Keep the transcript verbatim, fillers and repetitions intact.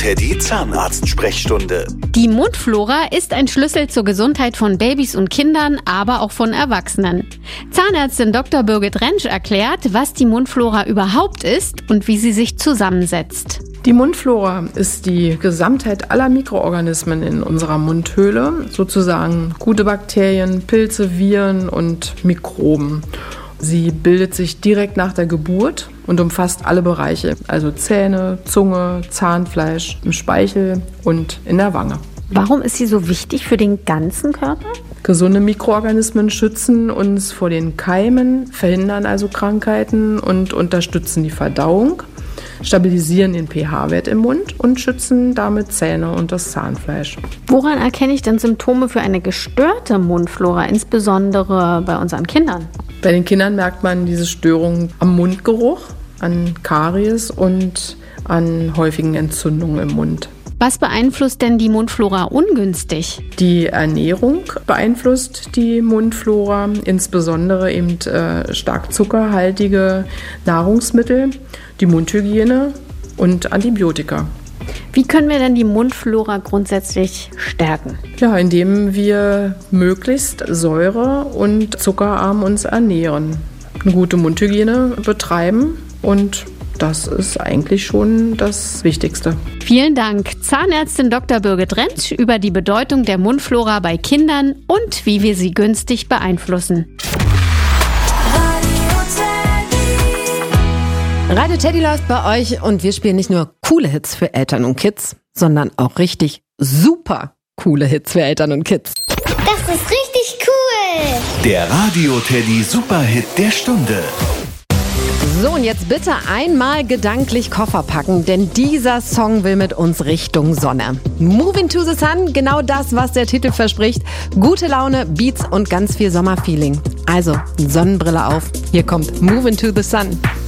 Teddy Zahnarzt-Sprechstunde. Die Mundflora ist ein Schlüssel zur Gesundheit von Babys und Kindern, aber auch von Erwachsenen. Zahnärztin Doktor Birgit Rentsch erklärt, was die Mundflora überhaupt ist und wie sie sich zusammensetzt. Die Mundflora ist die Gesamtheit aller Mikroorganismen in unserer Mundhöhle, sozusagen gute Bakterien, Pilze, Viren und Mikroben. Sie bildet sich direkt nach der Geburt und umfasst alle Bereiche, also Zähne, Zunge, Zahnfleisch, im Speichel und in der Wange. Warum ist sie so wichtig für den ganzen Körper? Gesunde Mikroorganismen schützen uns vor den Keimen, verhindern also Krankheiten und unterstützen die Verdauung, stabilisieren den pH-Wert im Mund und schützen damit Zähne und das Zahnfleisch. Woran erkenne ich denn Symptome für eine gestörte Mundflora, insbesondere bei unseren Kindern? Bei den Kindern merkt man diese Störung am Mundgeruch, an Karies und an häufigen Entzündungen im Mund. Was beeinflusst denn die Mundflora ungünstig? Die Ernährung beeinflusst die Mundflora, insbesondere eben äh, stark zuckerhaltige Nahrungsmittel, die Mundhygiene und Antibiotika. Wie können wir denn die Mundflora grundsätzlich stärken? Ja, indem wir möglichst säure- und zuckerarm uns ernähren, eine gute Mundhygiene betreiben und das ist eigentlich schon das Wichtigste. Vielen Dank, Zahnärztin Doktor Birgit Rentsch, über die Bedeutung der Mundflora bei Kindern und wie wir sie günstig beeinflussen. Radio Teddy läuft bei euch und wir spielen nicht nur coole Hits für Eltern und Kids, sondern auch richtig super coole Hits für Eltern und Kids. Das ist richtig cool! Der Radio Teddy Superhit der Stunde. So, und jetzt bitte einmal gedanklich Koffer packen, denn dieser Song will mit uns Richtung Sonne. Moving to the Sun, genau das, was der Titel verspricht. Gute Laune, Beats und ganz viel Sommerfeeling. Also, Sonnenbrille auf, hier kommt Moving to the Sun.